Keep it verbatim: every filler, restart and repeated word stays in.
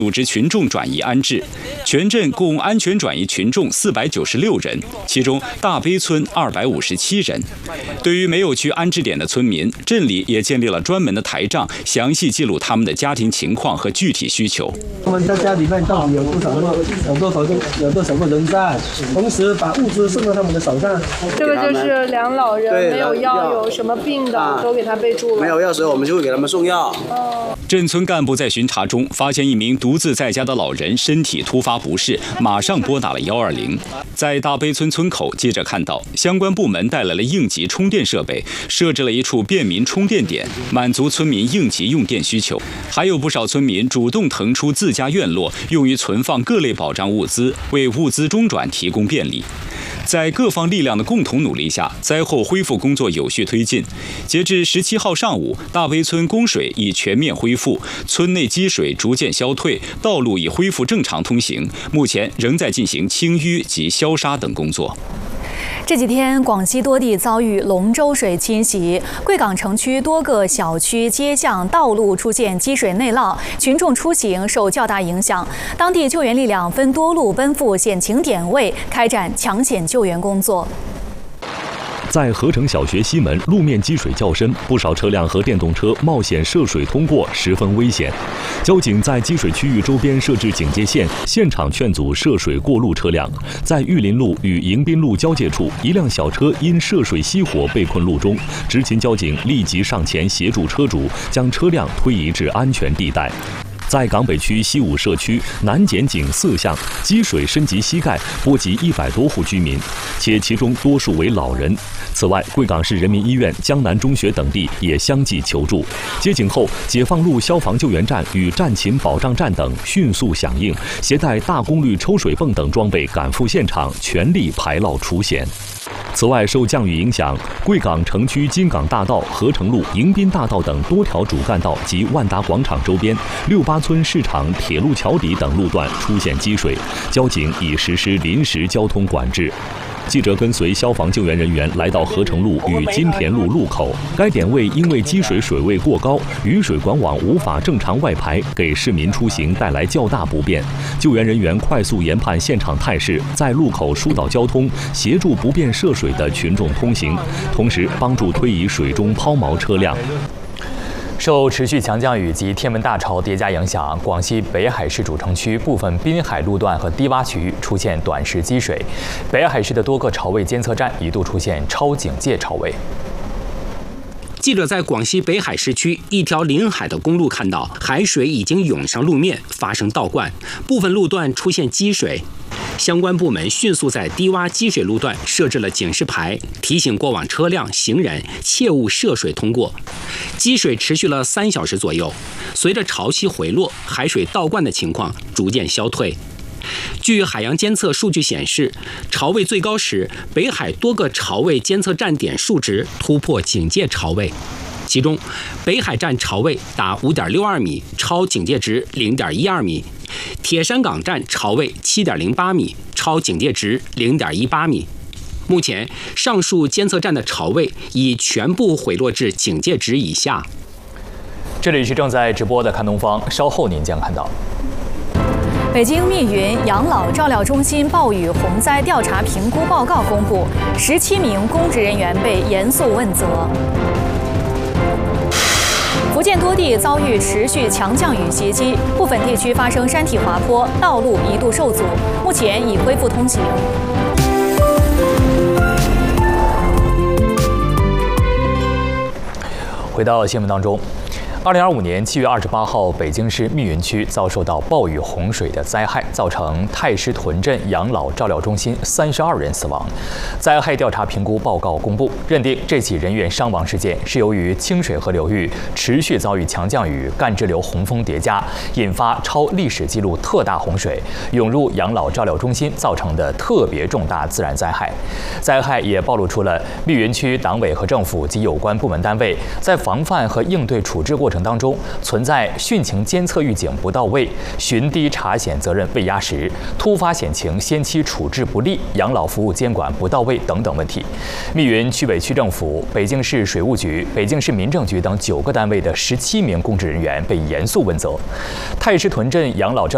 组织群众转移安置，全镇共安全转移群众四百九十六人，其中大悲村二百五十七人。对于没有去安置点的村民，镇里也建立了专门的台账，详细记录他们的家庭情况和具体需求。 我们在家里面到底有多少个有多少个有多少个人在，同时把物资送到他们的手上。 这个就是两老人没有药，有什么病的、啊、都给他备注了。 没有药时候，我们就会给他们送药。 哦。 镇村干部在巡查中发现一名独自在家的老人身体突发不适，马上拨打了一二零。在大悲村村口，记者看到相关部门带来了应急充电设备，设置了一处便民充电点，满足村民应急用电需求。还有不少村民主动腾出自家院落，用于存放各类保障物资，为物资中转提供便利。在各方力量的共同努力下，灾后恢复工作有序推进。截至十七号上午，大悲村供水已全面恢复，村内积水逐渐消退，道路已恢复正常通行。目前仍在进行清淤及消沙等工作。 这几天，广西多地遭遇龙舟水侵袭，贵港城区多个小区、街巷、道路出现积水内涝，群众出行受较大影响。当地救援力量分多路奔赴险情点位，开展抢险救援工作。 在合成小学西门，路面积水较深，不少车辆和电动车冒险涉水通过，十分危险。交警在积水区域周边设置警戒线，现场劝阻涉水过路车辆。在玉林路与迎宾路交界处，一辆小车因涉水熄火被困路中，执勤交警立即上前协助车主将车辆推移至安全地带。在港北区西武社区南检井四巷，积水深及膝盖，波及一百多户居民，且其中多数为老人。此外，贵港市人民医院、江南中学等地也相继求助。接警后，解放路消防救援站与战勤保障站等迅速响应，携带大功率抽水泵等装备赶赴现场，全力排涝除险。此外，受降雨影响，贵港城区金港大道、合成路、迎宾大道等多条主干道及万达广场周边、六八村市场、铁路桥底等路段出现积水，交警已实施临时交通管制。记者跟随消防救援人员来到合成路与金田路路口，该点位因为积水水位过高，雨水管网无法正常外排，给市民出行带来较大不便。救援人员快速研判现场态势，在路口疏导交通，协助不便涉水的群众通行，同时帮助推移水中抛锚车辆。 受持续强降雨及天文大潮叠加影响，广西北海市主城区部分滨海路段和低洼区域出现短时积水，北海市的多个潮位监测站一度出现超警戒潮位。 记者在广西北海市区一条临海的公路看到，海水已经涌上路面，发生倒灌，部分路段出现积水。相关部门迅速在低洼积水路段设置了警示牌，提醒过往车辆、行人切勿涉水通过。积水持续了三小时左右，随着潮汐回落，海水倒灌的情况逐渐消退。据海洋监测数据显示，潮位最高时，北海多个潮位监测站点数值突破警戒潮位。其中，北海站潮位达 五点六二米，超警戒值 零点一二米；铁山港站潮位 七点零八米，超警戒值 零点一八米。目前，上述监测站的潮位已全部回落至警戒值以下。 这里是正在直播的看东方，稍后您将看到。 北京密云养老照料中心暴雨洪灾调查评估报告公布，十七名公职人员被严肃问责。福建多地遭遇持续强降雨袭击，部分地区发生山体滑坡，道路一度受阻，目前已恢复通行。 回到新闻当中。二零二五年七月二十八号，北京市密云区遭受到暴雨洪水的灾害，造成太师屯镇养老照料中心三十二人死亡。灾害调查评估报告公布，认定这起人员伤亡事件是由于清水河流域持续遭遇强降雨、干支流洪峰叠加，引发超历史记录特大洪水涌入养老照料中心造成的特别重大自然灾害。灾害也暴露出了密云区党委和政府及有关部门单位在防范和应对处置过程当中存在汛情监测预警不到位、巡堤查险责任未压实、突发险情先期处置不力、养老服务监管不到位等等问题。密云区委区政府、北京市水务局、北京市民政局等九个单位的十七名公职人员被严肃问责。太师屯镇养老照